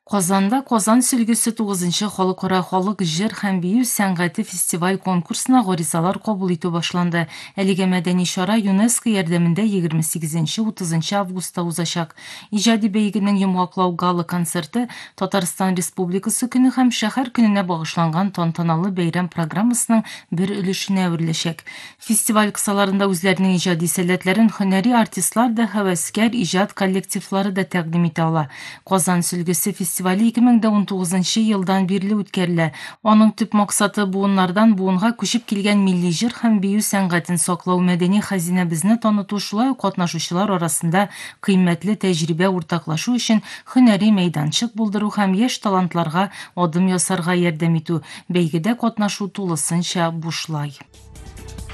Qozanda Qozan Сүлгүсү 9-нчы Халыкара халык җыр һәм бию сәнгате фестиваль конкурсына гаризалар кабул итү башланды. Әлеге мәдәни чара ЮНЕСКО ярдәмендә 28-30 августта узачак. Иҗади бәйгенең йомгаклау гала концерты Татарстан Республикасы көне һәм шәһәр көненә багышланган тантаналы бәйрәм программасының бер өлешенә әвереләчәк. Фестиваль кысаларында үзләренең иҗади сәләтләрен һөнәри артистлар да, һәвәскәр иҗат коллективлары да тәкъдим итә ала. Казан Сүлгүсе фестивале 2019 елдан бирле үткәрелә. Аның төп максаты буыннардан буынга күчеп килгән милли җыр һәм бию сәнгатен саклау, мәдәни хәзинәбезне таныту, шулай ук катнашучылар арасында кыйммәтле тәҗрибә уртаклашу өчен һөнәри мәйданчык булдыру һәм яшь талантларга адым ясарга ярдәм итү. Бәйгедә катнашу тулысынча бушлай.